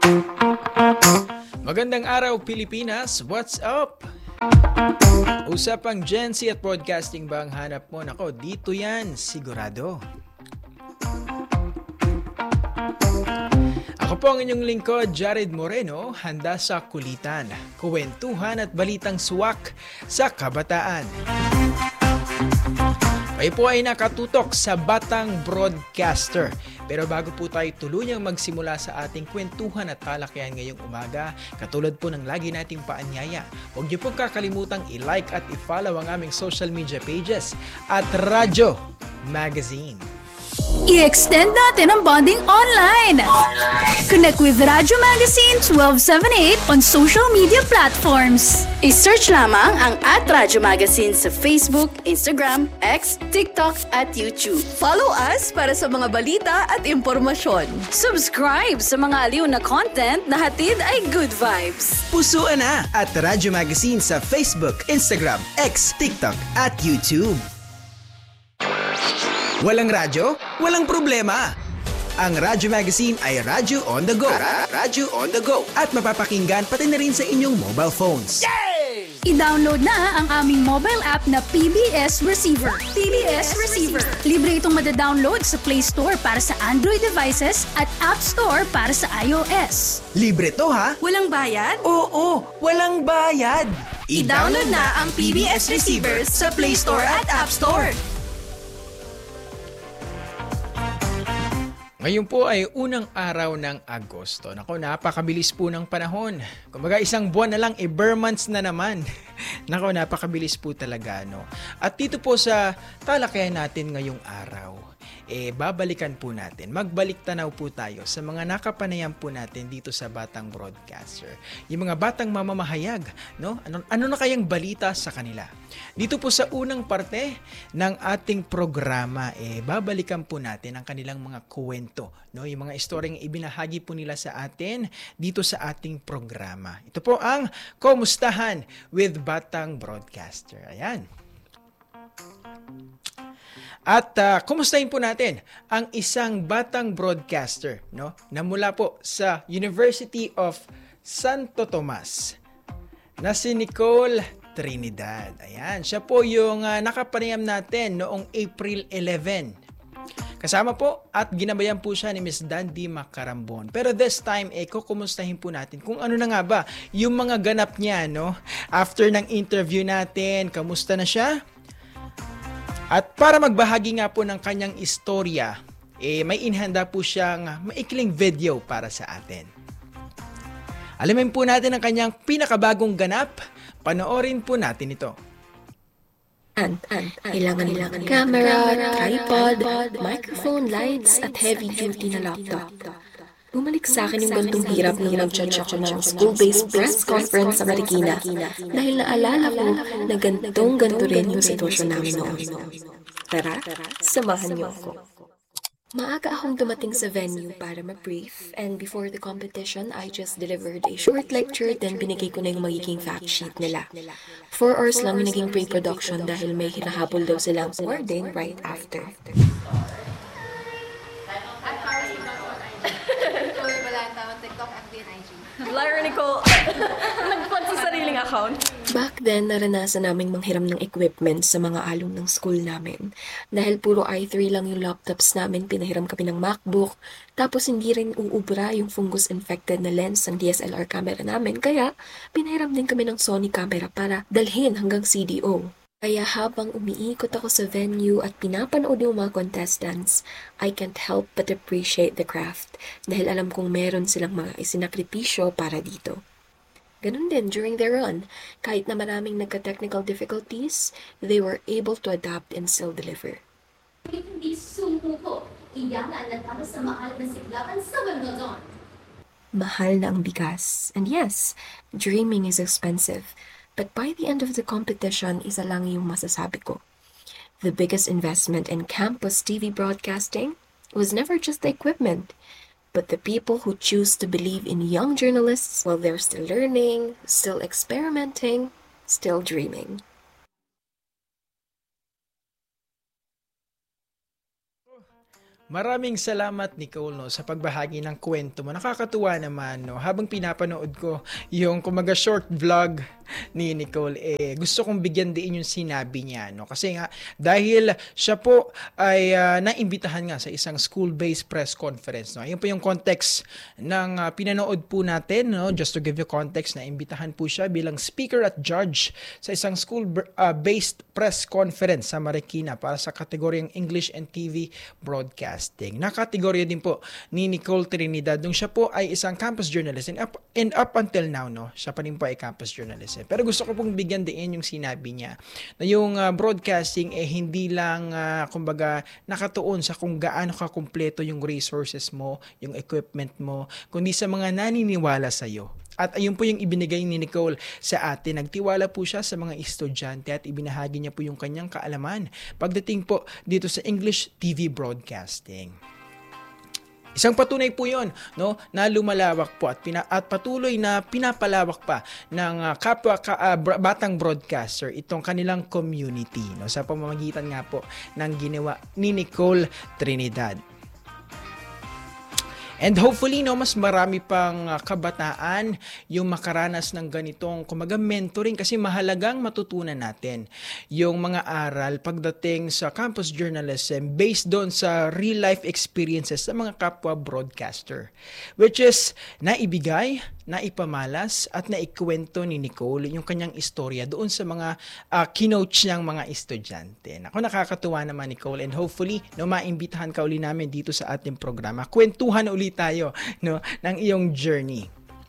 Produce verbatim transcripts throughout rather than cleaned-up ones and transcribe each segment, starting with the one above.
Magandang araw Pilipinas, what's up? Usapang Gen Z at broadcasting ba ang hanap mo? Nako, dito yan, sigurado. Ako po ang inyong lingkod, Jared Moreno, handa sa kulitan, kuwentuhan at balitang suwak sa kabataan. Kayo po ay nakatutok sa Batang Broadcaster. Pero bago po tayo tuluyang magsimula sa ating kwentuhan at talakayan ngayong umaga, katulad po ng lagi nating paanyaya, huwag niyo pong kakalimutang i-like at i-follow ang aming social media pages at Radyo Magazine. I-extend natin ang bonding online. Connect with Radyo Magazine twelve seventy-eight on social media platforms. I-search lamang ang at Radyo Magazine sa Facebook, Instagram, X, TikTok at YouTube. Follow us para sa mga balita at impormasyon. Subscribe sa mga aliw na content na hatid ay good vibes. Pusuan na at Radyo Magazine sa Facebook, Instagram, X, TikTok at YouTube. Walang radyo? Walang problema! Ang Radyo Magazine ay Radyo on the go. Radyo on the go. At mapapakinggan pati na rin sa inyong mobile phones. Yay! I-download na ang aming mobile app na P B S Receiver. P B S Receiver. Libre itong madadownload sa Play Store para sa Android devices at App Store para sa iOS. Libre to ha? Walang bayad? Oo, walang bayad. I-download na ang P B S Receiver sa Play Store at App Store. Ngayon po ay unang araw ng Agosto. Nako, napakabilis po ng panahon. Kumbaga isang buwan na lang, e bare months na naman. Nako, napakabilis po talaga, no? At dito po sa talakayan natin ngayong araw, eh babalikan po natin, magbalik tanaw po tayo sa mga nakapanayam po natin dito sa Batang Broadcaster. Yung mga batang mamamahayag, no? Ano, ano na kayang balita sa kanila? Dito po sa unang parte ng ating programa, eh babalikan po natin ang kanilang mga kwento, no? Yung mga istoryang ibinahagi po nila sa atin dito sa ating programa. Ito po ang Kumustahan with Batang Broadcaster. Ayan. At uh, kumustahin po natin ang isang batang broadcaster, no, na mula po sa University of Santo Tomas na si Nicole Trinidad. Ayan, siya po yung uh, nakapanayam natin noong April eleventh. Kasama po at ginabayan po siya ni Miss Dandy Macarambon. Pero this time, eh, kukumustahin po natin kung ano na nga ba yung mga ganap niya, no? After ng interview natin, kamusta na siya? At para magbahagi nga po ng kanyang istorya, eh, may inhanda po siyang maikling video para sa atin. Alamin po natin ang kanyang pinakabagong ganap. Panoorin po natin ito. And, and, kailangan kailangan camera, tripod, microphone, lights, at heavy-duty na laptop. Bumalik sa akin yung gantong hirap nung nag-judge ako ng school-based press conference sa Marikina dahil naalala ko na gantong-ganto rin yung sitwasyon namin noon. Tara, samahan niyo ako. Maaga akong dumating sa venue para ma-brief, and before the competition, I just delivered a short lecture, then binigay ko na yung magiging fact sheet nila. Four hours lang yung naging pre-production dahil may hinahabol daw silang warden right after. Liar Nicole, nagpag sa sariling account. Back then, naranasan naming manghiram ng equipment sa mga alum ng school namin. Dahil puro i three lang yung laptops namin, pinahiram kami ng MacBook. Tapos hindi rin uubra yung fungus-infected na lens ng D S L R camera namin. Kaya, pinahiram din kami ng Sony camera para dalhin hanggang C D O. Kaya habang umiikot ako sa venue at pinapanood yung mga contestants, I can't help but appreciate the craft dahil alam kong meron silang mga isinakripisyo para dito. Ganun din during their run, kahit na maraming nagka-technical difficulties, they were able to adapt and still deliver. Hindi sumuko, iyan ang nagtapos sa mahal na siglakan sa Wimbledon. Mahal na ang bigas. And yes, dreaming is expensive. But by the end of the competition, isa lang yung masasabi ko. The biggest investment in campus T V broadcasting was never just the equipment, but the people who choose to believe in young journalists while they're still learning, still experimenting, still dreaming. Maraming salamat, Nicole, no, sa pagbahagi ng kwento mo. Nakakatuwa naman, no, habang pinapanood ko yung kumaga short vlog ni Nicole, eh, gusto kong bigyan din yung sinabi niya, no, kasi nga dahil siya po ay uh, naimbitahan nga sa isang school-based press conference, no. Ayun po yung context ng uh, pinanood po natin, no, just to give you context, naimbitahan po siya bilang speaker at judge sa isang school-based press conference sa Marikina para sa kategoryang English and T V broadcast. Nakategorya din po ni Nicole Trinidad nung siya po ay isang campus journalist, and up, and up until now, no, siya pa rin po ay campus journalist. Pero gusto ko pong bigyan din yung sinabi niya na yung uh, broadcasting eh hindi lang uh, kumbaga nakatuon sa kung gaano kakumpleto yung resources mo, yung equipment mo, kundi sa mga naniniwala sa iyo. At ayun po yung ibinigay ni Nicole sa atin. Nagtiwala po siya sa mga estudyante at ibinahagi niya po yung kanyang kaalaman pagdating po dito sa English T V broadcasting. Isang patunay po yon, no, na lumalawak po at, pina, at patuloy na pinapalawak pa ng uh, kapwa ka, uh, batang broadcaster itong kanilang community, no, sa pamamagitan nga po ng ginawa ni Nicole Trinidad. And hopefully, no, mas marami pang uh, kabataan yung makaranas ng ganitong kumaga mentoring, kasi mahalagang matutunan natin yung mga aral pagdating sa campus journalism based doon sa real life experiences sa mga kapwa broadcaster, which is naibigay, naipamalas at naikwento ni Nicole yung kanyang istorya doon sa mga uh, kinoach niyang mga estudyante. Ako, nakakatuwa naman, Nicole, and hopefully, no, maimbitahan ka uli namin dito sa ating programa. Kwentuhan uli tayo, no, ng iyong journey.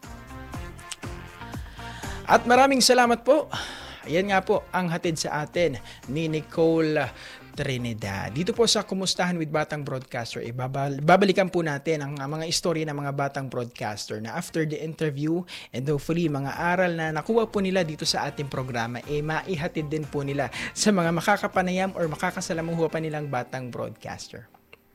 At maraming salamat po. Ayan nga po ang hatid sa atin ni Nicole Trinidad. Dito po sa Kumustahan with Batang Broadcaster, eh, babal- babalikan po natin ang uh, mga istorya ng mga batang broadcaster na after the interview, and hopefully mga aral na nakuha po nila dito sa ating programa, eh maihatid din po nila sa mga makakapanayam or makakasalamuha pa nilang batang broadcaster.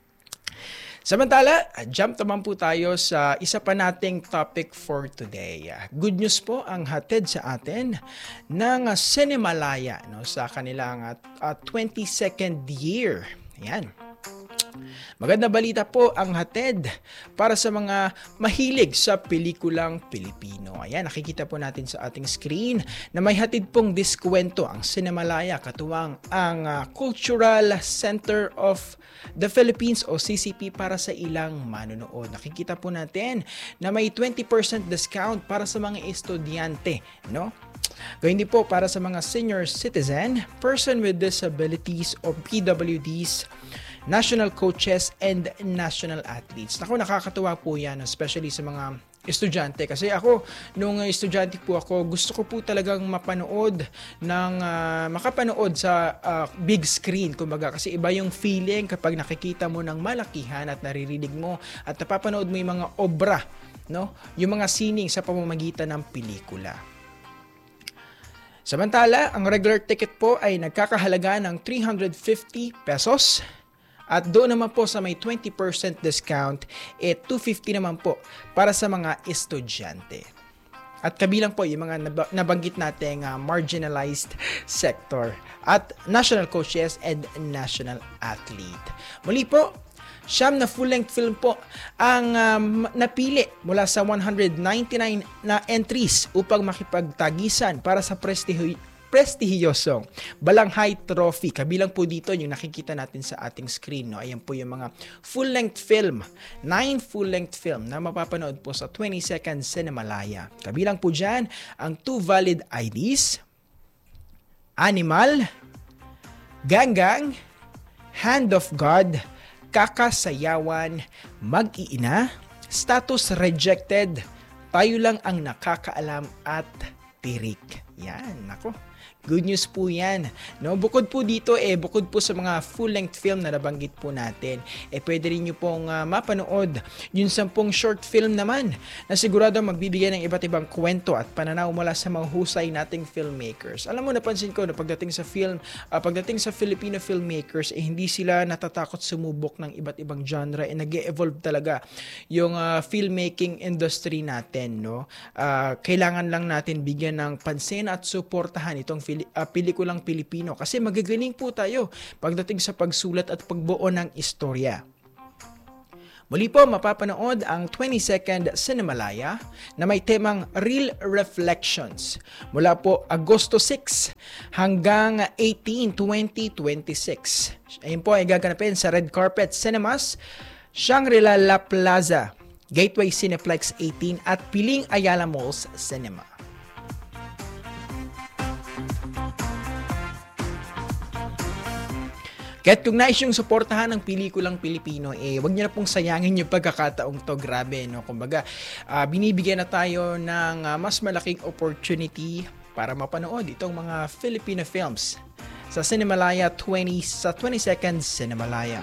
Samantala, jump naman po tayo sa isa pa nating topic for today. Good news po ang hatid sa atin ng Cinemalaya, no, sa kanilang uh, twenty-second year. Ayan. Maganda balita po ang hatid para sa mga mahilig sa pelikulang Pilipino. Ayan, nakikita po natin sa ating screen na may hatid pong diskwento ang Cinemalaya, katuwang ang uh, Cultural Center of the Philippines o C C P para sa ilang manonood. Nakikita po natin na may twenty percent discount para sa mga estudyante, no? Gayun din po para sa mga senior citizen, person with disabilities o P W Ds, national coaches, and national athletes. Naku, nakakatuwa po yan, especially sa mga estudyante. Kasi ako, nung estudyante po ako, gusto ko po talagang mapanood ng, uh, makapanood sa uh, big screen, kumbaga. Kasi iba yung feeling kapag nakikita mo ng malakihan at naririnig mo at napapanood mo yung mga obra, no? Yung mga sining sa pamamagitan ng pelikula. Samantala, ang regular ticket po ay nagkakahalaga ng three hundred fifty pesos. At doon naman po sa may twenty percent discount, eh two hundred fifty naman po para sa mga estudyante. At kabilang po yung mga nabanggit nating uh, marginalized sector at national coaches and national athlete. Muli po, siyam na full-length film po ang um, napili mula sa one hundred ninety-nine na entries upang makipagtagisan para sa prestigyo prestihiyosong Balanghay Trophy. Kabilang po dito yung nakikita natin sa ating screen, no? Ayan po yung mga full-length film, nine full-length film na mapapanood po sa twenty-second Cinemalaya. Kabilang po dyan ang Two Valid I Ds, Animal, Ganggang, Hand of God, Kakasayawan, Mag-iina, Status Rejected, Tayo Lang Ang Nakakaalam, at Tirik. Yan, nako. Good news po yan. No, bukod po dito, eh, bukod po sa mga full-length film na nabanggit po natin, eh, pwede rin nyo pong uh, mapanood yung sampung short film naman na sigurado magbibigay ng iba't ibang kwento at pananaw mula sa mga husay nating filmmakers. Alam mo, napansin ko na pagdating sa film, uh, pagdating sa Filipino filmmakers, eh, hindi sila natatakot sumubok ng iba't ibang genre, eh, nag-e-evolve talaga yung uh, filmmaking industry natin, no? Uh, kailangan lang natin bigyan ng pansin at suportahan itong fili- uh, pelikulang Pilipino kasi magagaling po tayo pagdating sa pagsulat at pagbuo ng istorya. Muli po mapapanood ang twenty-second Cinemalaya na may temang Real Reflections mula po Agosto six hanggang eighteen, twenty twenty-six. Ayun po ay gaganapin sa Red Carpet Cinemas, Shangri-La La Plaza, Gateway Cineplex eighteen at Piling Ayala Malls Cinema. Kaya't kung nais yung suportahan ng pelikulang Pilipino, eh, wag niyo na pong sayangin yung pagkakataong to. Grabe, no? Kumbaga, uh, binibigyan na tayo ng uh, mas malaking opportunity para mapanood itong mga Filipino films sa Cinemalaya twenty, sa twenty-second Cinemalaya.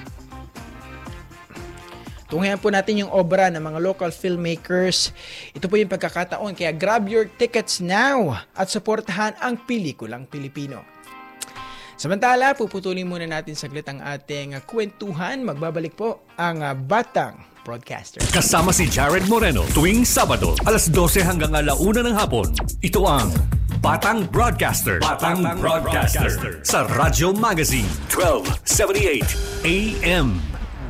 Tunghayan po natin yung obra ng mga local filmmakers. Ito po yung pagkakataon, kaya grab your tickets now at suportahan ang pelikulang Pilipino. Samantala, puputulin muna natin saglit ang ating kwentuhan. Magbabalik po ang Batang Broadcaster. Kasama si Jared Moreno tuwing Sabado, alas dose hanggang alauna ng hapon. Ito ang Batang Broadcaster. Batang, Batang Broadcaster. Broadcaster sa Radyo Magazine twelve seventy-eight A M.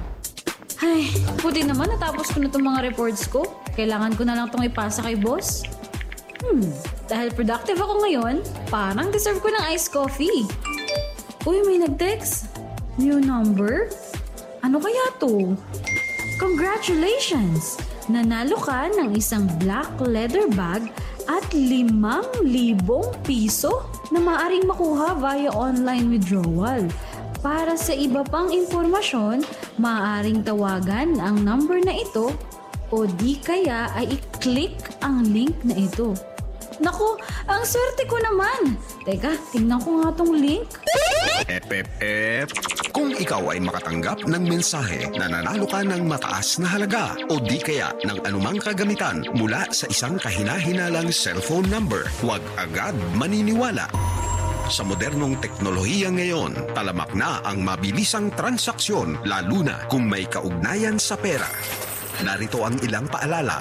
Ay, buti naman natapos ko na itong mga reports ko. Kailangan ko na lang itong ipasa kay boss. Hmm, dahil productive ako ngayon, parang deserve ko ng iced coffee. Uy, may nag-text. New number? Ano kaya to? Congratulations! Nanalo ka ng isang black leather bag at limang libong piso na maaaring makuha via online withdrawal. Para sa iba pang impormasyon, maaaring tawagan ang number na ito o di kaya ay i-click ang link na ito. Naku, ang swerte ko naman! Teka, tingnan ko nga tong link. Ep, ep, ep. Kung ikaw ay makatanggap ng mensahe na nanalo ka ng mataas na halaga o di kaya ng anumang kagamitan mula sa isang kahina-hinalang cellphone number, huwag agad maniniwala. Sa modernong teknolohiya ngayon, talamak na ang mabilisang transaksyon lalo na kung may kaugnayan sa pera. Narito ang ilang paalala.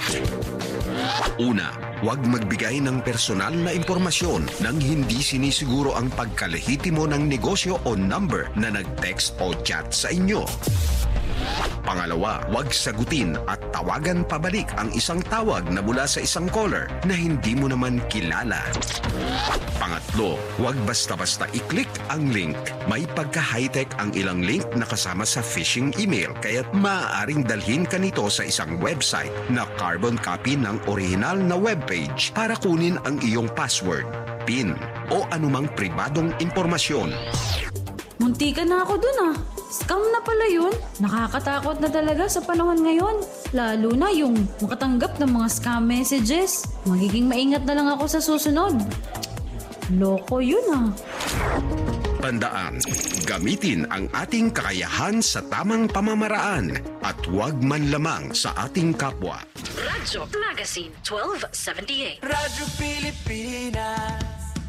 Una, huwag magbigay ng personal na impormasyon nang hindi sinisiguro ang pagkalehitimo ng negosyo o number na nag-text o chat sa inyo. Pangalawa, huwag sagutin at tawagan pabalik ang isang tawag na mula sa isang caller na hindi mo naman kilala. Pangatlo, huwag basta-basta i-click ang link. May pagka-high-tech ang ilang link na kasama sa phishing email kaya't maaaring dalhin ka nito sa isang website na carbon copy ng original na webpage para kunin ang iyong password, PIN o anumang pribadong impormasyon. Munti ka na ako dun ah. Scam na pala yun. Nakakatakot na talaga sa panahon ngayon. Lalo na yung makatanggap ng mga scam messages. Magiging maingat na lang ako sa susunod. Loko yun ah. Tandaan, gamitin ang ating kakayahan sa tamang pamamaraan at huwag man lamang sa ating kapwa. Radyo Magazine twelve seventy-eight. Radyo Pilipinas.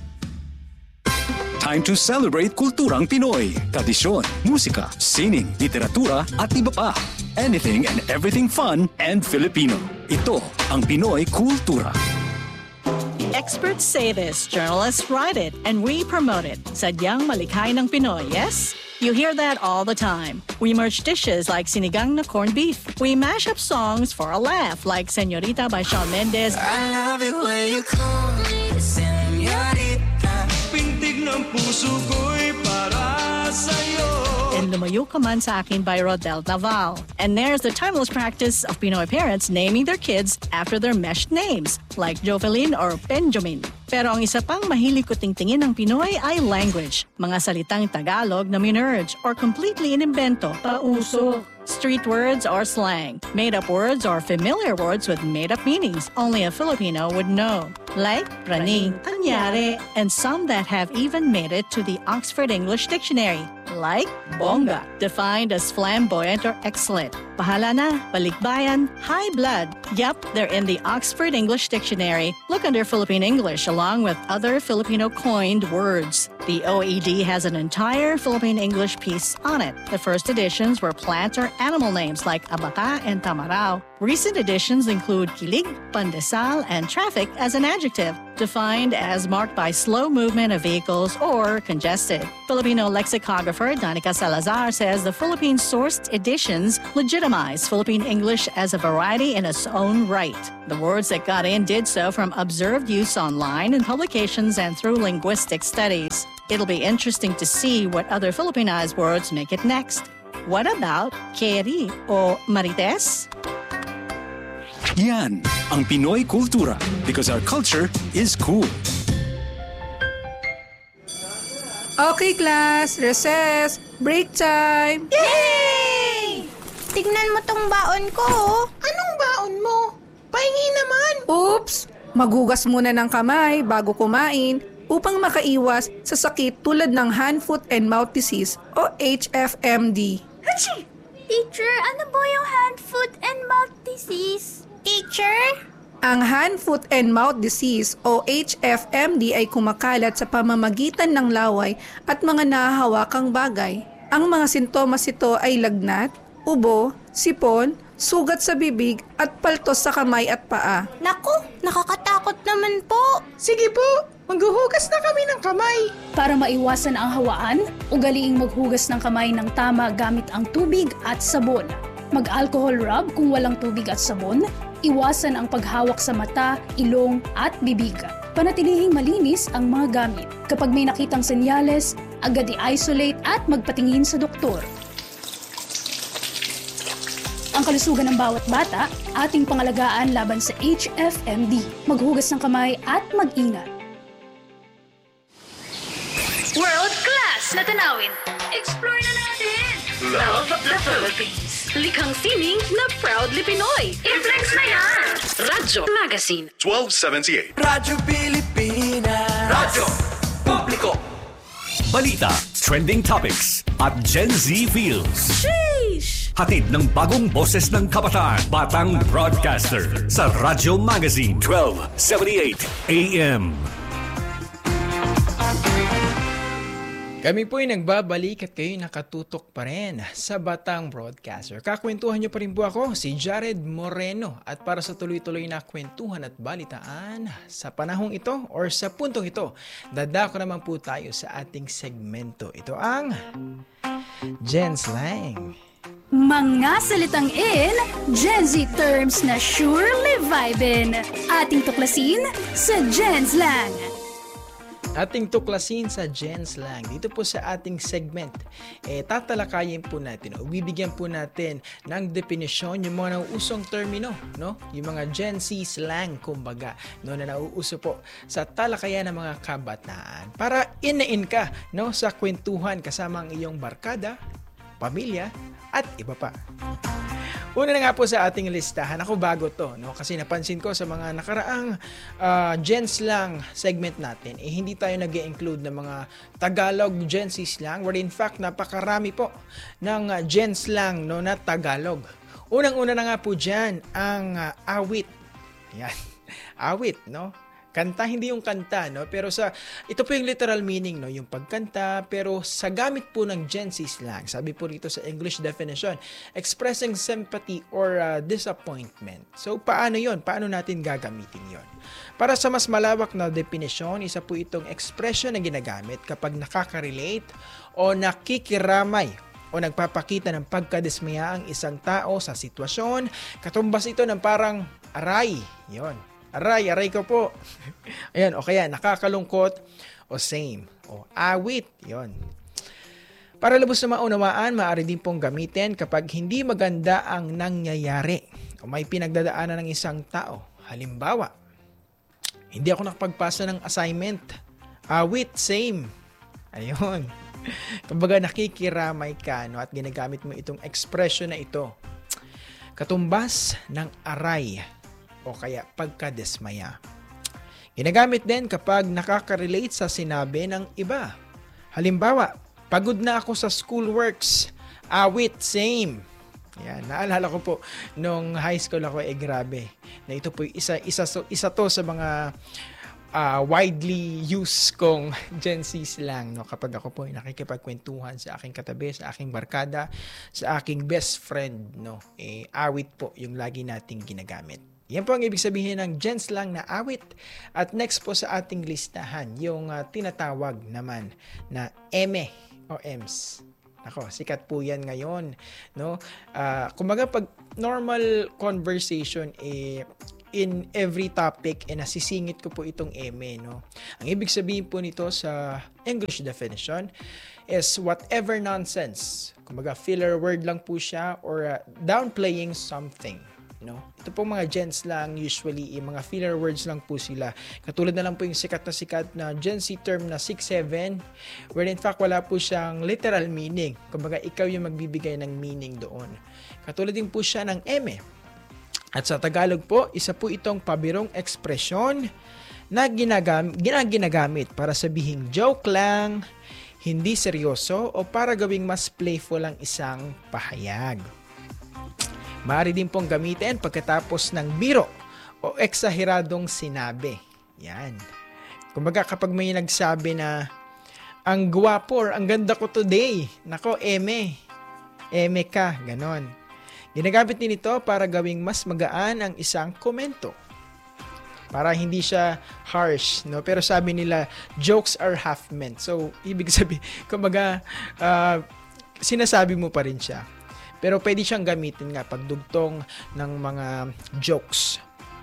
Time to celebrate kulturang Pinoy. Tradisyon, musika, sining, literatura at iba pa. Anything and everything fun and Filipino. Ito ang Pinoy Kultura. Experts say this, journalists write it, and we promote it. Sadyang malikhay ng Pinoy, yes? You hear that all the time. We merge dishes like sinigang na corned beef. We mash up songs for a laugh like Señorita by Shawn Mendes. I love it when you call me Señorita. Pintig ng puso ko'y para sa'yo. And Lumayo Ka Man Sa Akin by Rodel Naval. And there's the timeless practice of Pinoy parents naming their kids after their meshed names, like Jovelyn or Benjamin. Pero ang isa pang mahilig ko tingtingin ng Pinoy ay language. Mga salitang Tagalog na minerge or completely inimbento, pauso. Street words or slang, made-up words or familiar words with made-up meanings only a Filipino would know, like praning, anyari, and some that have even made it to the Oxford English Dictionary, like bongga, defined as flamboyant or excellent. Bahala na, balikbayan, high blood. Yep, they're in the Oxford English Dictionary. Look under Philippine English along with other Filipino coined words. The O E D has an entire Philippine English piece on it. The first editions were plant or animal names like abaca and tamarao. Recent editions include kilig, pandesal, and traffic as an adjective, defined as marked by slow movement of vehicles or congested. Filipino lexicographer Danica Salazar says the Philippine-sourced editions legitimize legitimize Philippine English as a variety in its own right. The words that got in did so from observed use online in publications and through linguistic studies. It'll be interesting to see what other Filipinized words make it next. What about Keri o Marites? Yan ang Pinoy Kultura because our culture is cool. Okay, class. Recess. Break time. Yay! Tignan mo tong baon ko. Anong baon mo? Pahingi naman. Oops! Maghugas muna ng kamay bago kumain upang makaiwas sa sakit tulad ng hand, foot, and mouth disease o H F M D. Hachi! Teacher, ano po yung hand, foot, and mouth disease? Teacher? Ang hand, foot, and mouth disease o H F M D ay kumakalat sa pamamagitan ng laway at mga nahahawakang bagay. Ang mga sintomas ito ay lagnat, ubo, sipon, sugat sa bibig at paltos sa kamay at paa. Naku, nakakatakot naman po. Sige po, maghuhugas na kami ng kamay. Para maiwasan ang hawaan, ugaliing maghugas ng kamay ng tama gamit ang tubig at sabon. Mag-alcohol rub kung walang tubig at sabon. Iwasan ang paghawak sa mata, ilong at bibig. Panatilihing malinis ang mga gamit. Kapag may nakitang senyales, agad i-isolate at magpatingin sa doktor. Ang kalusugan ng bawat bata, ating pangalagaan laban sa H F M D. Maghugas ng kamay at mag-ingat. World class na tanawin. Explore na natin. Love the Philippines. Likhang sining na proudly Pinoy. I-flex na yan. Radyo Magazine twelve seventy-eight. Radyo Pilipinas. Radyo Publiko. Balita, trending topics, at Gen Z feels. Sheesh! Hatid ng bagong boses ng kabataan, Batang Broadcaster sa Radyo Magazine twelve seventy-eight A M. Kami po'y nagbabalik at kayo nakatutok pa rin sa Batang Broadcaster. Kakwentuhan niyo pa rin po ako, si Jared Moreno. At para sa tuloy-tuloy na kwentuhan at balitaan sa panahong ito or sa puntong ito, dadako naman po tayo sa ating segmento. Ito ang Gen Slang. Mga salitang in, Gen Z terms na surely vibin. Ating tuklasin sa Gen Slang. Ating tuklasin sa Gen Slang. Dito po sa ating segment, eh, tatalakayin po natin o bibigyan po natin ng definisyon yung mga nauusong termino, no? Yung mga Gen Z slang, kumbaga, no, na nauuso po sa talakayan ng mga kabataan. Para in na in ka, no, sa kwentuhan kasama ang iyong barkada, pamilya, at iba pa. Una na nga po sa ating listahan. Ako bago to, no? Kasi napansin ko sa mga nakaraang uh, Gen Slang segment natin, eh hindi tayo nag-include ng mga Tagalog Gen Z slang, where in fact napakarami po ng uh, Gen Slang, no, na Tagalog. Unang-una na nga po dyan ang uh, awit. Yan. Awit, no? Kanta, hindi yung kanta, no? Pero sa, ito po yung literal meaning, no? Yung pagkanta, pero sa gamit po ng Gen Z slang, sabi po rito sa English definition, expressing sympathy or uh, disappointment. So, paano yon? Paano natin gagamitin yon? Para sa mas malawak na definition, isa po itong expression na ginagamit kapag nakaka-relate o nakikiramay o nagpapakita ng pagkadismaya ang isang tao sa sitwasyon. Katumbas ito ng parang aray, yon. Aray, aray ko po. Ayan, o kaya nakakalungkot o same. O awit, yon. Para lubos na maunawaan, maaari din pong gamitin kapag hindi maganda ang nangyayari o may pinagdadaanan ng isang tao. Halimbawa, hindi ako nakapagpasa ng assignment. Awit, same. Ayun. Kumbaga nakikiramay ka, no, at ginagamit mo itong expression na ito. Katumbas ng aray o kaya pagkadismaya. Ginagamit din kapag nakaka-relate sa sinabi ng iba. Halimbawa, pagod na ako sa schoolworks. Awit, same. Yan, naalala ko po nung high school ako, eh grabe. Na ito po isa isa isa to sa mga uh, widely used kong Gen Z slang, no, kapag ako po ay nakikipagkwentuhan sa aking katabi, sa aking barkada, sa aking best friend, no. Eh awit po yung lagi nating ginagamit. Yan po ang ibig sabihin ng Gen Slang na awit. At next po sa ating listahan, yung uh, tinatawag naman na eme o ems. Ako, sikat po yan ngayon, no? Uh, kumbaga pag normal conversation eh in every topic eh nasisingit ko po itong eme, no? Ang ibig sabihin po nito sa English definition is whatever nonsense. Kumbaga filler word lang po siya or uh, downplaying something, no? Ito po mga gents lang usually, eh, mga filler words lang po sila. Katulad na lang po yung sikat na sikat na Gen Z term na six seven, where in fact wala po siyang literal meaning. Kumbaga ikaw yung magbibigay ng meaning doon. Katulad din po siya ng eme. At sa Tagalog po, isa po itong pabirong ekspresyon na ginagam- ginagamit para sabihing joke lang, hindi seryoso, o para gawing mas playful ang isang pahayag. Maaari din pong gamitin pagkatapos ng biro o eksaheradong sinabi. Yan. Kumbaga kapag may nagsabi na, ang gwapo or ang ganda ko today, nako, eme, eme ka, ganon. Ginagamit din ito para gawing mas magaan ang isang komento. Para hindi siya harsh, no? Pero sabi nila, jokes are half meant. So, ibig sabihin, kumbaga, uh, sinasabi mo pa rin siya. Pero pwede siyang gamitin nga pagdugtong ng mga jokes.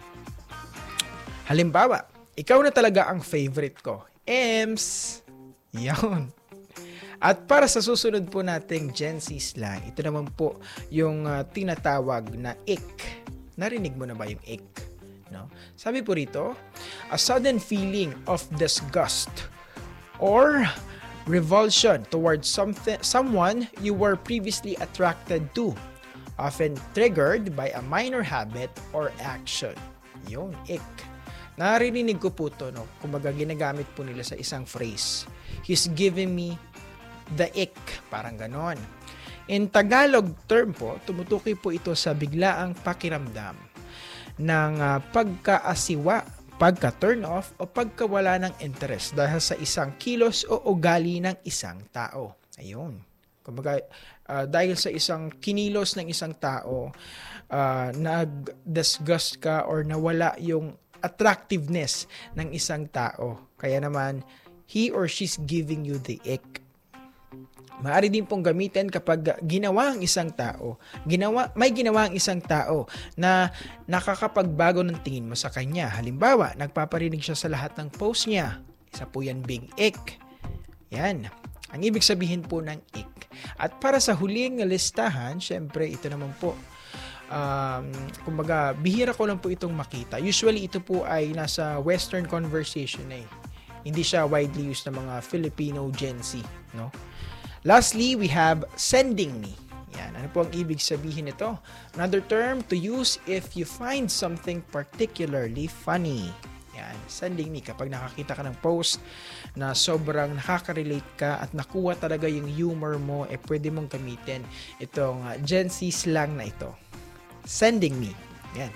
Halimbawa, ikaw na talaga ang favorite ko. Ems! Yan. At para sa susunod po nating Gen Z slang, ito naman po yung uh, tinatawag na ick. Narinig mo na ba yung ick? No? Sabi po rito, a sudden feeling of disgust or revulsion towards something, someone you were previously attracted to, often triggered by a minor habit or action. Yun, ick. Narinig ko po ito, no? Kumbaga ginagamit po nila sa isang phrase. He's giving me the ick, parang ganon. In Tagalog term po, tumutukoy po ito sa biglaang pakiramdam ng uh, pagkaasiwa, pagka-turn off o pagkawala ng interest dahil sa isang kilos o ugali ng isang tao. Ayun. Kumbaga, uh, dahil sa isang kinilos ng isang tao, uh, nag-disgust ka or nawala yung attractiveness ng isang tao. Kaya naman, he or she's giving you the ick. Maaari din pong gamitin kapag ginawa ang isang tao, ginawa, may ginawa ang isang tao na nakakapagbago ng tingin mo sa kanya. Halimbawa, nagpaparinig siya sa lahat ng post niya. Isa po yan, big ick. Yan. Ang ibig sabihin po ng ick. At para sa huling listahan, syempre, ito naman po, um, kumbaga, bihira ko lang po itong makita. Usually, ito po ay nasa Western conversation eh. Hindi siya widely used ng mga Filipino Gen Z, no? Lastly, we have sending me. Yan. Ano po ang ibig sabihin nito? Another term to use if you find something particularly funny. Yan. Sending me. Kapag nakakita ka ng post na sobrang nakaka-relate ka at nakuha talaga yung humor mo, eh pwede mong gamitin itong uh, Gen Z slang na ito. Sending me. Yan.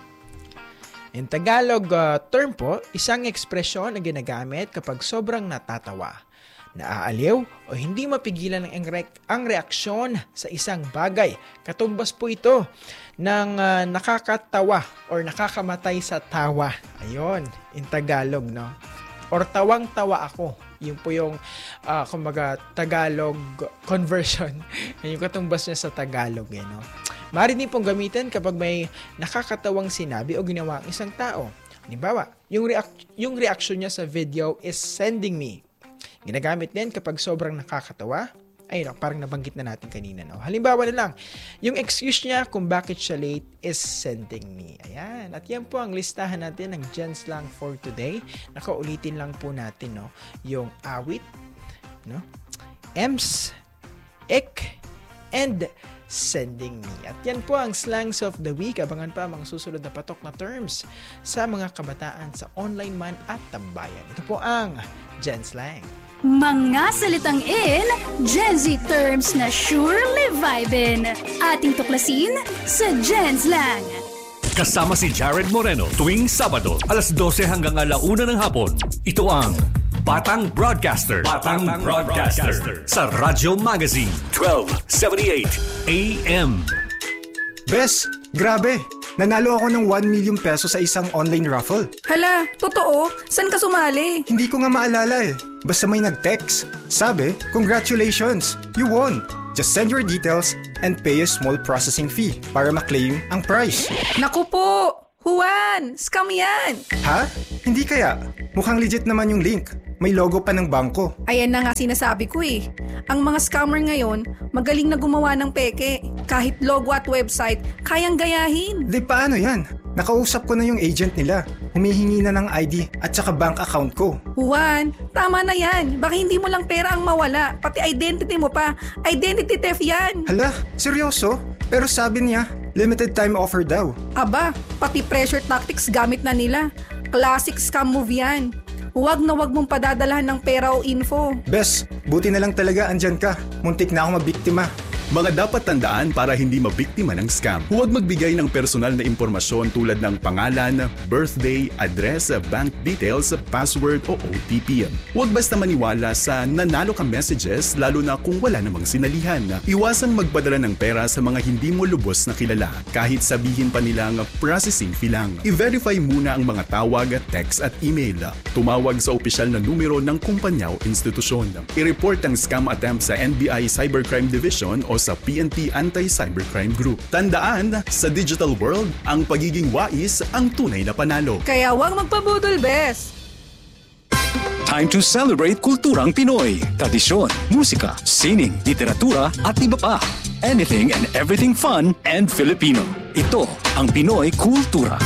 In Tagalog uh, term po, isang ekspresyon na ginagamit kapag sobrang natatawa, naaaliw o hindi mapigilan ang, re- ang reaksyon sa isang bagay. Katumbas po ito ng uh, nakakatawa or nakakamatay sa tawa. Ayun, in Tagalog, no? Or tawang-tawa ako. Yun po yung, uh, kumbaga, Tagalog conversion. Yung katumbas niya sa Tagalog, eh, no? Maaari din pong gamitin kapag may nakakatawang sinabi o ginawa ang isang tao. Halimbawa, yung, react- yung reaction niya sa video is sending me. Ginagamit din kapag sobrang nakakatawa. Ayun, parang nabanggit na natin kanina, no? Halimbawa na lang, yung excuse niya kung bakit siya late is sending me. Ayan. At yan po ang listahan natin ng Gen Slang for today. Nakaulitin lang po natin, no? Yung awit, no? Ems, ick, and sending me. At yan po ang slangs of the week. Abangan pa mga susunod na patok na terms sa mga kabataan sa online man at tambayan. Ito po ang Gen Slang. Mga salitang in, Gen Z terms na surely vibin. Ating tuklasin sa Gen Slang. Kasama si Jared Moreno tuwing Sabado, alas dose hanggang alauna ng hapon. Ito ang Batang Broadcaster. Batang, Batang Broadcaster. Broadcaster sa Radyo Magazine twelve seventy-eight A M. Bes, grabe! Nanalo ako ng one million pesos sa isang online raffle. Hala, totoo? San ka sumali? Hindi ko nga maalala eh. Basta may nag-text. Sabi, congratulations, you won. Just send your details and pay a small processing fee para ma-claim ang prize. Naku po! Juan! Scam yan! Ha? Hindi kaya? Mukhang legit naman yung link. May logo pa ng bangko. Ayan na nga sinasabi ko eh. Ang mga scammer ngayon, magaling na gumawa ng peke. Kahit logo at website, kayang gayahin. Di paano yan? Nakausap ko na yung agent nila. Humihingi na ng I D at saka bank account ko. Juan, tama na yan. Baka hindi mo lang pera ang mawala. Pati identity mo pa. Identity theft yan. Hala, seryoso? Pero sabi niya, limited time offer daw. Aba, pati pressure tactics gamit na nila. Classic scam move yan. Huwag na huwag mong padadalahan ng pera o info. Bes, buti na lang talaga andyan ka. Muntik na ako mabiktima. Mga dapat tandaan para hindi mabiktima ng scam. Huwag magbigay ng personal na impormasyon tulad ng pangalan, birthday, address, bank details, password o O T P. Huwag basta maniwala sa nanalo ka messages lalo na kung wala namang sinalihan. Iwasan magpadala ng pera sa mga hindi mo lubos na kilala kahit sabihin pa nilang processing fee lang. I-verify muna ang mga tawag, text at email. Tumawag sa opisyal na numero ng kumpanya o institusyon. I-report ang scam attempt sa N B I Cybercrime Division o sa P N P Anti-Cybercrime Group. Tandaan, sa digital world, ang pagiging wais ang tunay na panalo. Kaya huwag magpabudol, Bes! Time to celebrate kulturang Pinoy. Tradisyon, musika, sining, literatura at iba pa. Anything and everything fun and Filipino. Ito ang Pinoy Kultura.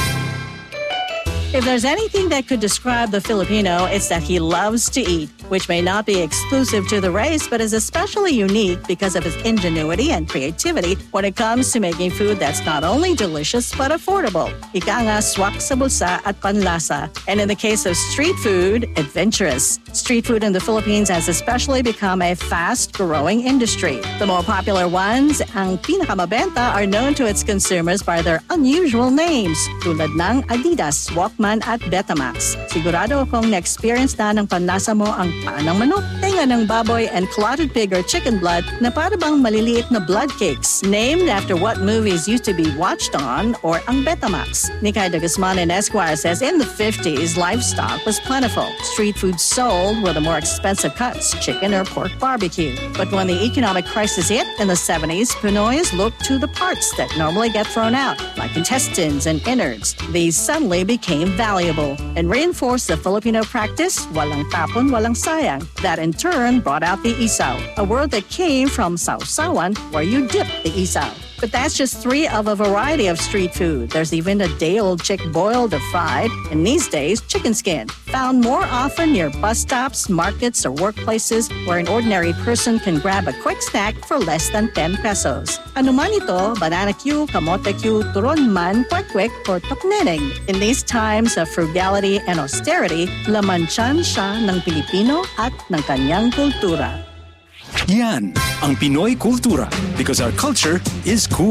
If there's anything that could describe the Filipino, it's that he loves to eat, which may not be exclusive to the race, but is especially unique because of his ingenuity and creativity when it comes to making food that's not only delicious but affordable. Ika nga, swak sa bulsa at panlasa. And in the case of street food, adventurous. Street food in the Philippines has especially become a fast-growing industry. The more popular ones, ang pinakamabenta, are known to its consumers by their unusual names, tulad ng Adidas, Walkman at Betamax. Sigurado akong na-experience na ng panlasa mo ang paa ng manok, tenga ng baboy, and clotted pig or chicken blood na para bang maliliit na blood cakes, named after what movies used to be watched on, or ang Betamax. Nikay de Guzman in Esquire says in the fifties, livestock was plentiful. Street food sold were the more expensive cuts, chicken or pork barbecue. But when the economic crisis hit in the seventies, Pinoys looked to the parts that normally get thrown out, like intestines and innards. These suddenly became valuable and reinforced the Filipino practice, walang tapon, walang sayang. That in turn brought out the isaw, a word that came from sausawan, where you dip the isaw. But that's just three of a variety of street food. There's even a day-old chick boiled or fried, and these days, chicken skin, found more often near bus stops, markets, or workplaces where an ordinary person can grab a quick snack for less than ten pesos. Ano man ito, banana Q, kamote Q, turon man, kwek-kwek, or tokneneng. In these times of frugality and austerity, lamansyan siya ng Pilipino at ng kanyang kultura. Yan ang Pinoy Kultura because our culture is cool.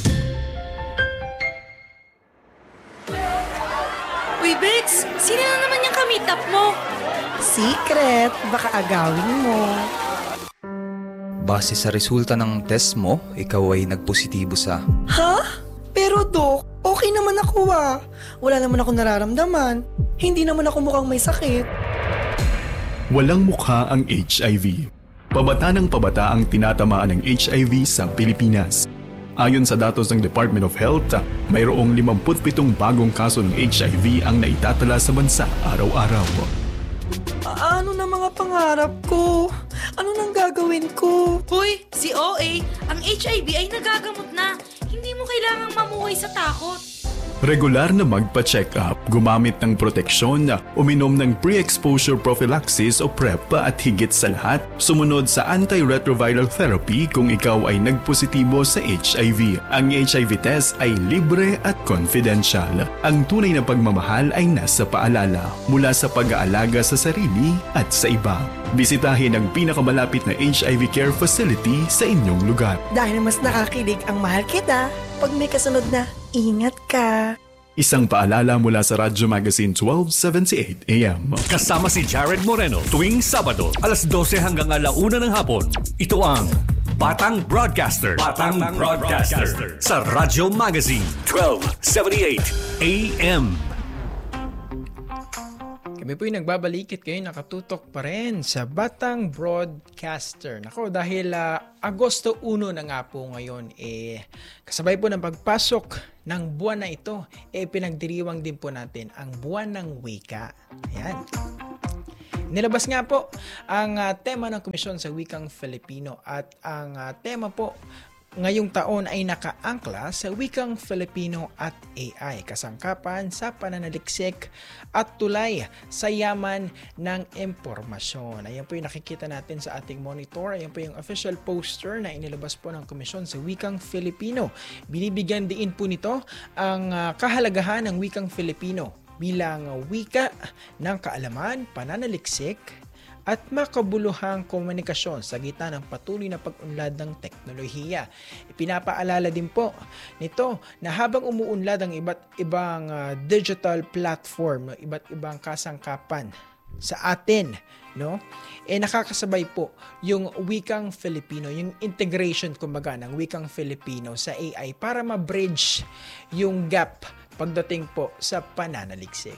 Uy, Bex! Sino na naman yung kamitap mo? Secret! Baka agawin mo. Base sa resulta ng test mo, ikaw ay nagpositibo sa... Ha? Pero Dok, okay naman ako ah. Wala naman ako nararamdaman. Hindi naman ako mukhang may sakit. Walang mukha ang H I V. Pabata ng pabata ang tinatamaan ng H I V sa Pilipinas. Ayon sa datos ng Department of Health, mayroong limampu't pitong bagong kaso ng H I V ang naitatala sa bansa araw-araw. A- ano na mga pangarap ko? Ano nang gagawin ko? Hoy, si O A, ang H I V ay nagagamot na. Hindi mo kailangang mamuhay sa takot. Regular na magpa-check up, gumamit ng proteksyon, uminom ng pre-exposure prophylaxis o PrEP at higit sa lahat, sumunod sa antiretroviral therapy kung ikaw ay nagpositibo sa H I V. Ang H I V test ay libre at confidential. Ang tunay na pagmamahal ay nasa paalala mula sa pag-aalaga sa sarili at sa iba. Bisitahin ang pinakamalapit na H I V care facility sa inyong lugar. Dahil mas nakakilig ang mahal kita, pag may kasunod na, ingat ka. Isang paalala mula sa Radyo Magazine twelve seventy-eight A M. Kasama si Jared Moreno tuwing Sabado, alas dose hanggang alauna ng hapon. Ito ang Batang Broadcaster. Batang, Batang Broadcaster. Broadcaster sa Radyo Magazine twelve seventy-eight A M. Kami po yung nagbabalikit kayo, nakatutok pa rin sa Batang Broadcaster. Nako, dahil uh, Agosto one na nga po ngayon, eh, kasabay po ng pagpasok ng buwan na ito, eh, pinagdiriwang din po natin ang buwan ng wika. Ayan. Nilabas nga po ang uh, tema ng Komisyon sa Wikang Filipino at ang uh, tema po ngayong taon ay nakaangkla sa Wikang Filipino at A I, kasangkapan sa pananaliksik at tulay sa yaman ng impormasyon. Ayan po yung nakikita natin sa ating monitor. Ayan po yung official poster na inilabas po ng Komisyon sa Wikang Filipino. Binibigyan diin po nito ang uh, kahalagahan ng Wikang Filipino bilang wika ng kaalaman, pananaliksik, at makabuluhang komunikasyon sa gitna ng patuloy na pag-unlad ng teknolohiya. Ipinapaalala din po nito na habang umuunlad ang iba't ibang uh, digital platform, iba't ibang kasangkapan sa atin, no? Eh nakakasabay po yung wikang Filipino, yung integration kumbaga ng wikang Filipino sa A I para ma-bridge yung gap pagdating po sa pananaliksik.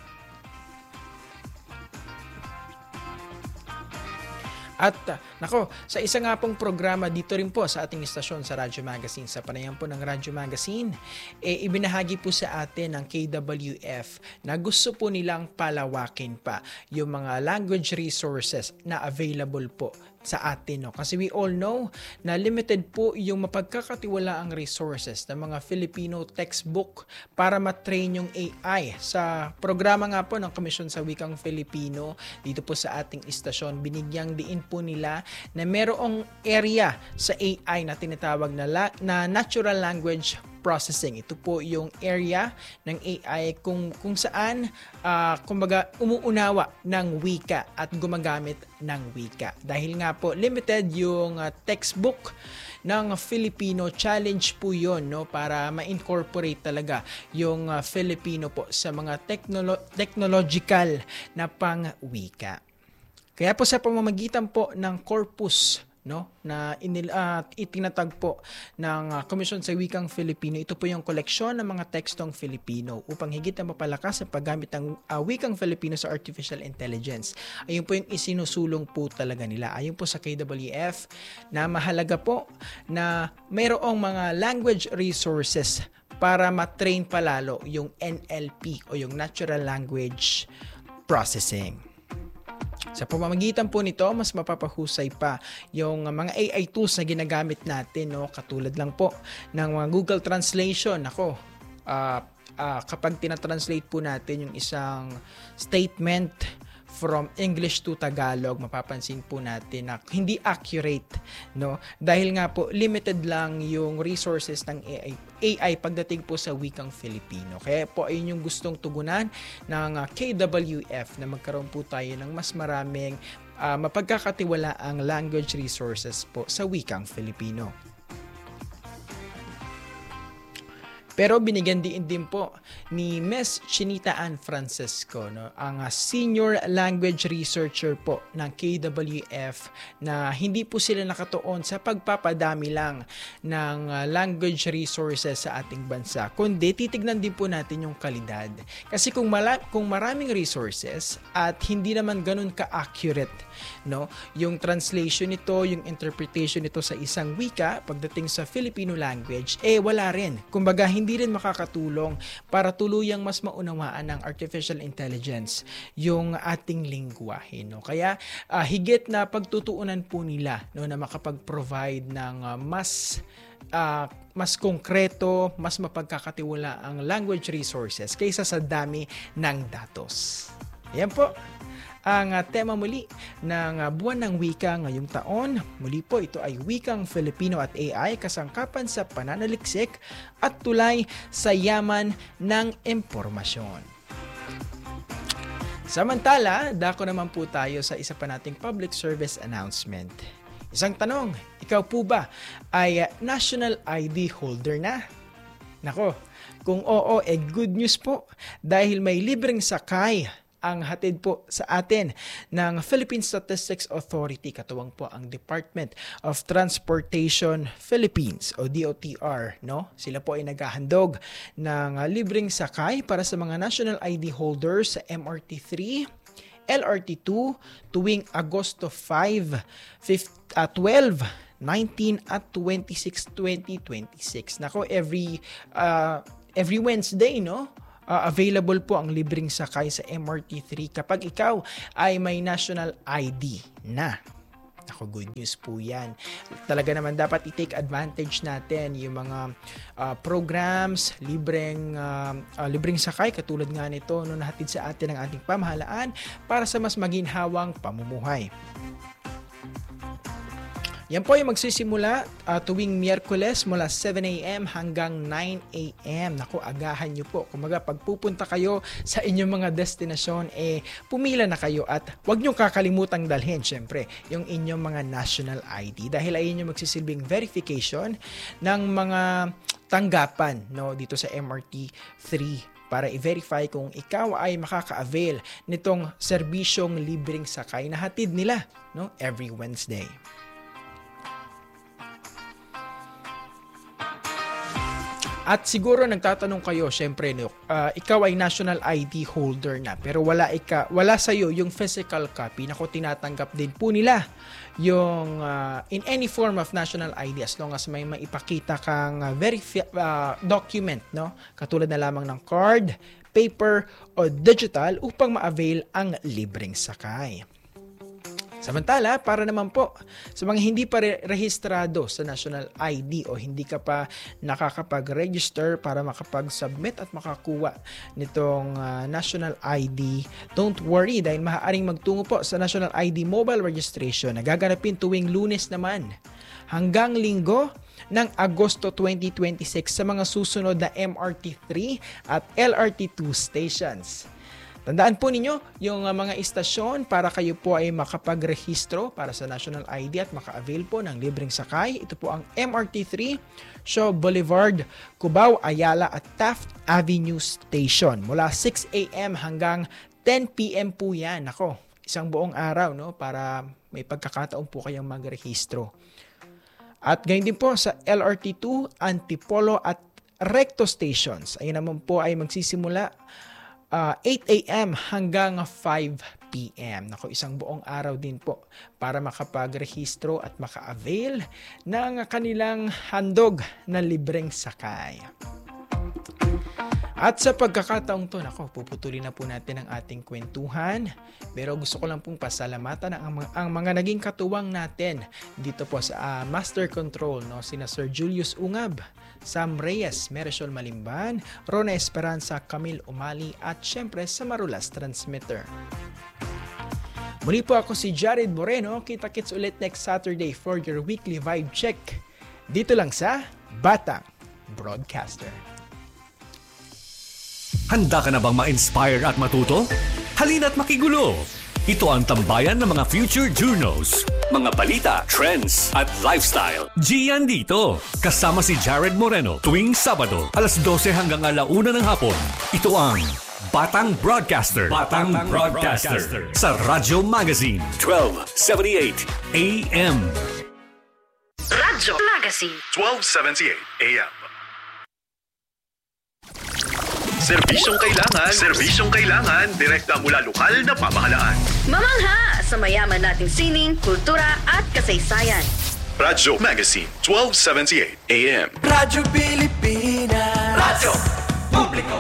At uh, nako, sa isa nga pong programa dito rin po sa ating istasyon sa Radyo Magazine, sa panayam po ng Radyo Magazine, eh, ibinahagi po sa atin ng K W F na gusto po nilang palawakin pa yung mga language resources na available po sa atin. No? Kasi we all know na limited po yung mapagkakatiwalaang resources ng mga Filipino textbook para matrain yung A I. Sa programa nga po ng Komisyon sa Wikang Filipino, dito po sa ating istasyon, binigyang diin po nila na merong area sa A I na tinatawag na, la- na natural language processing. Ito po yung area ng A I kung kung saan uh, kumbaga umuunawa ng wika at gumagamit ng wika. Dahil nga po limited yung uh, textbook ng Filipino, challenge po yun, no, para ma-incorporate talaga yung uh, Filipino po sa mga technolo- technological na pang-wika. Kaya po sa pamamagitan po ng corpus, no, na inil, uh, itinatag po ng uh, Komisyon sa Wikang Filipino, ito po yung koleksyon ng mga tekstong Filipino upang higit na mapalakas ang paggamit ng uh, Wikang Filipino sa artificial intelligence. Ayun po yung isinusulong po talaga nila. Ayun po sa K W F na mahalaga po na mayroong mga language resources para matrain palalo yung N L P o yung Natural Language Processing. Sa pamamagitan po nito, mas mapapahusay pa yung mga A I tools na ginagamit natin, no? Katulad lang po ng mga Google Translation. Ako, uh, uh, kapag tinatranslate po natin yung isang statement from English to Tagalog, mapapansin po natin na hindi accurate, no? Dahil nga po limited lang yung resources ng A I, A I pagdating po sa wikang Filipino. Kaya po ayun yung gustong tugunan ng K W F na magkaroon po tayo ng mas maraming uh, mapagkakatiwalaang language resources po sa wikang Filipino. Pero binigyan din din po ni Miss Chinita Ann Francisco, no, ang uh, senior language researcher po ng K W F, na hindi po sila nakatuon sa pagpapadami lang ng uh, language resources sa ating bansa, kundi titignan din po natin yung kalidad. Kasi kung, mala- kung maraming resources at hindi naman ganun ka-accurate, no, yung translation nito, yung interpretation nito sa isang wika pagdating sa Filipino language, eh wala rin. Kumbaga, hindi hindi rin makakatulong para tuluyang mas maunawaan ng artificial intelligence yung ating lingwahe, no? Kaya uh, higit na pagtutuunan po nila, no, na makapag-provide ng uh, mas uh, mas konkreto, mas mapagkakatiwala ang language resources kaysa sa dami ng datos. Ayan po ang uh, tema muli ng uh, Buwan ng Wika ngayong taon. Muli po, ito ay Wikang Filipino at A I, kasangkapan sa pananaliksik at tulay sa yaman ng impormasyon. Samantala, dako naman po tayo sa isa pa nating public service announcement. Isang tanong, ikaw po ba ay uh, national I D holder na? Nako, kung oo, eh good news po dahil may libreng sakay ang hatid po sa atin ng Philippine Statistics Authority, katuwang po ang Department of Transportation Philippines o D O T R, no? Sila po ay naghahandog ng uh, libreng sakay para sa mga national I D holders sa M R T three, L R T two tuwing Agosto five, twelve, nineteen at twenty-six, twenty twenty-six. Nako, every uh, every Wednesday, no? Uh, available po ang libreng sakay sa M R T three kapag ikaw ay may national I D na. Ako, good news po yan. Talaga naman dapat i-take advantage natin yung mga uh, programs, libreng, uh, uh, libreng sakay katulad nga nito no, nahatid sa atin ng ating pamahalaan para sa mas maginhawang pamumuhay. Yan po yung magsisimula uh, tuwing Miyerkules mula seven a.m. hanggang nine a.m. Naku, agahan nyo po. Kumaga, pag pupunta kayo sa inyong mga destinasyon, eh, pumila na kayo at huwag nyo kakalimutang dalhin, syempre, yung inyong mga national I D. Dahil ayun yung magsisilbing verification ng mga tanggapan no, dito sa M R T three para i-verify kung ikaw ay makaka-avail nitong serbisyong libreng sakay na hatid nila no, every Wednesday. At siguro nagtatanong kayo, syempre, no, uh, ikaw ay national I D holder na pero wala ika, wala sa iyo yung physical copy. Nako, tinatanggap din po nila yung uh, in any form of national I D as long as may maipakita kang uh, verifi- uh, document, no? Katulad na lamang ng card, paper o digital upang ma-avail ang libreng sakay. Samantala, para naman po sa mga hindi pa re- rehistrado sa national I D o hindi ka pa nakakapag-register para makapag-submit at makakuha nitong uh, national I D, don't worry dahil maaaring magtungo po sa national I D mobile registration na gaganapin tuwing Lunes naman hanggang Linggo ng Agosto twenty twenty-six sa mga susunod na M R T three at L R T two stations. Tandaan po ninyo yung uh, mga istasyon para kayo po ay makapagrehistro para sa national I D at maka-avail po ng libreng sakay. Ito po ang M R T three, Shaw Boulevard, Cubao, Ayala at Taft Avenue Station. Mula six a.m. hanggang ten p.m. po yan. Ako, isang buong araw no, para may pagkakataon po kayong magrehistro. At gayon din po sa L R T two, Antipolo at Recto Stations. Ayun naman po ay magsisimula Uh, eight a.m. hanggang five p.m. Naku, isang buong araw din po para makapagrehistro at maka-avail ng kanilang handog na libreng sakay. At sa pagkakataong to, naku, puputulin na po natin ang ating kwentuhan. Pero gusto ko lang pong pasalamatan ang, ang, ang mga naging katuwang natin dito po sa uh, Master Control, no? Sina Sir Julius Ungab, Sam Reyes, Marisol Malimban, Rona Esperanza, Camille Umali at syempre sa Marulas Transmitter. Muli po ako si Jared Moreno. Kita-kits ulit next Saturday for your weekly vibe check. Dito lang sa Batang Broadcaster. Handa ka na bang ma-inspire at matuto? Halina't makigulo! Ito ang tambayan ng mga future journos, mga balita, trends, at lifestyle. Gian dito, kasama si Jared Moreno tuwing Sabado, alas dose hanggang alauna ng hapon. Ito ang Batang Broadcaster. Batang, Batang Broadcaster. Broadcaster sa Radyo Magazine, twelve seventy-eight A M. Radyo Magazine, twelve seventy-eight A M. Serbisyong kailangan, serbisyong kailangan, direkta mula lokal na pamahalaan. Mamangha sa mayaman nating sining, kultura at kasaysayan. Radyo Magazine, twelve seventy-eight A M. Radyo Pilipinas. Radyo Publiko.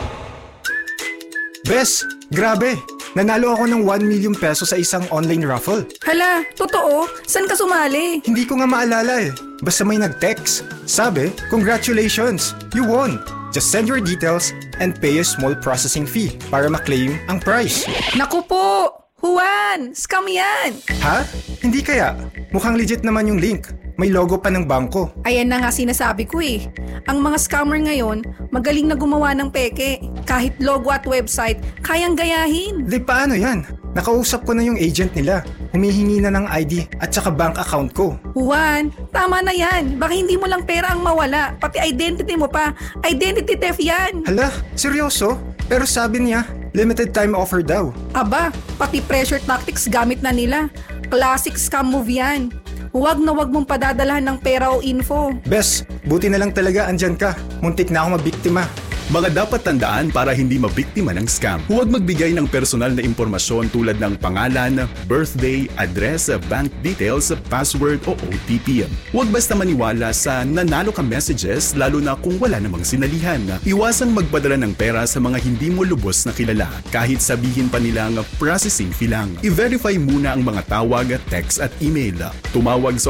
Bes, grabe! Nanalo ako ng one million pesos sa isang online raffle. Hala, totoo? San ka sumali? Hindi ko nga maalala eh. Basta may nag-text. Sabi, congratulations! You won! Just send your details and pay a small processing fee para ma-claim ang prize. Naku po! Juan! Scam yan! Ha? Hindi kaya? Mukhang legit naman yung link. May logo pa ng bangko. Ayan na nga sinasabi ko eh. Ang mga scammer ngayon, magaling na gumawa ng peke. Kahit logo at website, kayang gayahin. Di paano yan? Nakausap ko na yung agent nila. Humihingi na ng I D at saka bank account ko. Juan, tama na yan. Baka hindi mo lang pera ang mawala. Pati identity mo pa. Identity theft yan. Hala, seryoso? Pero sabi niya, limited time offer daw. Aba, pati pressure tactics gamit na nila. Classic scam move yan. Huwag na huwag mong padadalahan ng pera o info. Bes, buti na lang talaga andyan ka. Muntik na ako mabiktima. Mga dapat tandaan para hindi mabiktima ng scam. Huwag magbigay ng personal na impormasyon tulad ng pangalan, birthday, address, bank details, password o O T P. Huwag basta maniwala sa nanalo ka messages lalo na kung wala namang sinalihan. Iwasang magpadala ng pera sa mga hindi mo lubos na kilala kahit sabihin pa nilang processing fee lang. I-verify muna ang mga tawag, text at email. Tumawag sa